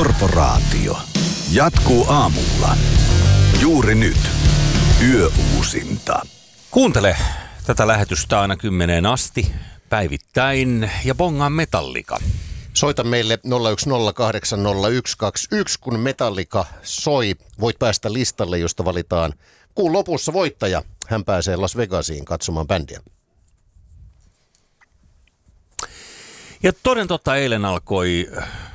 Korporaatio jatkuu aamulla. Juuri nyt. Yöuusinta. Kuuntele tätä lähetystä aina 10 asti päivittäin ja bongaa Metallica. Soita meille 010800121, kun Metallica soi. Voit päästä listalle, josta valitaan kuun lopussa voittaja. Hän pääsee Las Vegasiin katsomaan bändiä. Ja toden totta eilen alkoi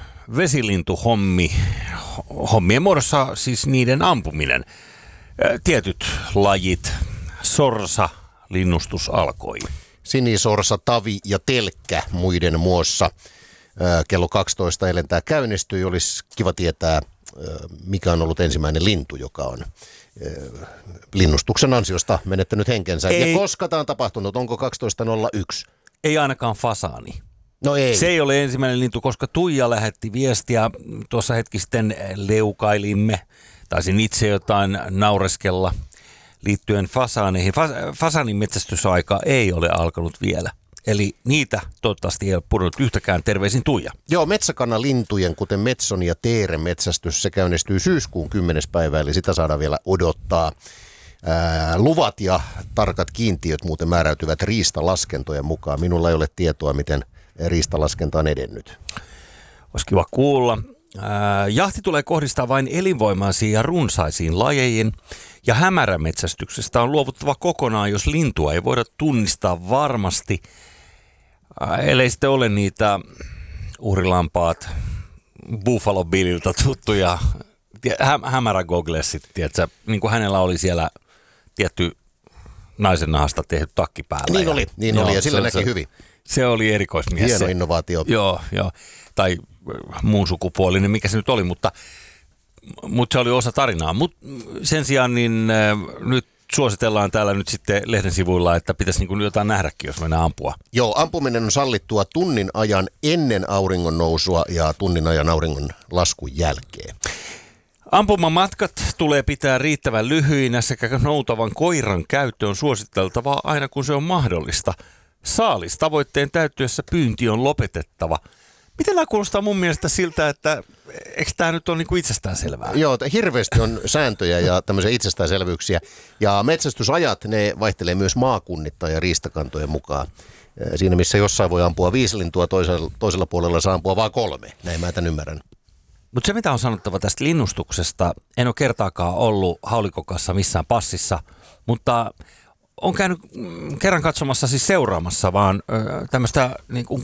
vesilintuhommien muodossa siis niiden ampuminen. Tietyt lajit, sorsa, linnustus alkoi. Sinisorsa, tavi ja telkkä muiden muassa. Kello 12 eilen tämä käynnistyi. Olisi kiva tietää, mikä on ollut ensimmäinen lintu, joka on linnustuksen ansiosta menettänyt henkensä. Ei. Ja koska tämä on tapahtunut, onko 12.01? Ei ainakaan fasaani. No ei. Se ei ole ensimmäinen lintu, koska Tuija lähetti viestiä. Tuossa hetki sitten leukailimme. Taisin itse jotain naureskella liittyen fasaaneihin. Fasaanin metsästysaika ei ole alkanut vielä. Eli niitä toivottavasti ei ole pudonnut yhtäkään. Terveisin Tuija. Joo, metsäkanalintujen, kuten metson ja teeren metsästys, se käynnistyy syyskuun 10. päivä, eli sitä saadaan vielä odottaa. Luvat ja tarkat kiintiöt muuten määräytyvät riistalaskentojen mukaan. Minulla ei ole tietoa, miten riistalaskenta on edennyt. Olisi kiva kuulla. Jahti tulee kohdistaa vain elinvoimaisiin ja runsaisiin lajeihin, ja hämärämetsästyksestä on luovuttava kokonaan, jos lintua ei voida tunnistaa varmasti, ellei sitten ole niitä uhrilampaat Buffalo Billiltä tuttuja hämärägoglesit, tiedätkö, niin kuin hänellä oli siellä tietty naisen nahasta tehty takki päällä. Niin oli, ja sillä näki hyvin. Se oli erikoismies. Hieno innovaatio. Joo, tai muun sukupuolinen, mikä se nyt oli, mutta se oli osa tarinaa. Sen sijaan niin nyt suositellaan täällä nyt sitten lehden sivuilla, että pitäisi niin kuin jotain nähdäkin, jos mennään ampua. Joo, ampuminen on sallittua tunnin ajan ennen auringon nousua ja tunnin ajan auringon laskun jälkeen. Ampumamatkat tulee pitää riittävän lyhyinä sekä noutavan koiran käyttö on suositeltavaa aina kun se on mahdollista. Saalistavoitteen täyttyessä pyynti on lopetettava. Miten nämä kuulostaa mun mielestä siltä, että eikö tämä nyt ole niin kuin itsestäänselvää? Joo, hirveästi on sääntöjä ja tämmöisiä itsestäänselvyyksiä. Ja metsästysajat, ne vaihtelee myös maakunnittain ja riistakantojen mukaan. Siinä missä jossain voi ampua 5 lintua, toisella puolella saa ampua vain 3. Näin mä tämän ymmärrän. Mutta se mitä on sanottava tästä linnustuksesta, en ole kertaakaan ollut haulikokassa missään passissa, mutta on käynyt kerran katsomassa siis seuraamassa vaan tämmöistä niin kuin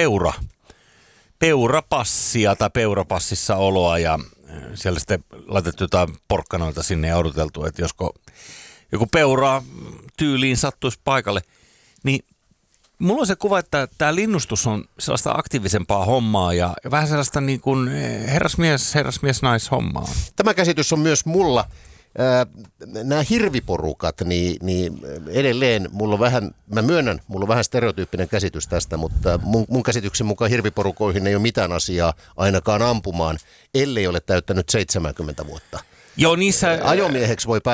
peurapassia tai peurapassissa oloa ja siellä sitten laitettu jotain porkkanoita sinne ja odoteltu, että josko joku peura tyyliin sattuisi paikalle. Niin mulla on se kuva, että tämä linnustus on sellaista aktiivisempaa hommaa ja vähän sellaista niin kuin herrasmies-nais-hommaa. Tämä käsitys on myös mulla. Nämä hirviporukat, niin edelleen mulla on vähän stereotyyppinen käsitys tästä, mutta mun käsityksen mukaan hirviporukoihin ei ole mitään asiaa ainakaan ampumaan, ellei ole täyttänyt 70 vuotta. Joo, niissä ajomieheksi voi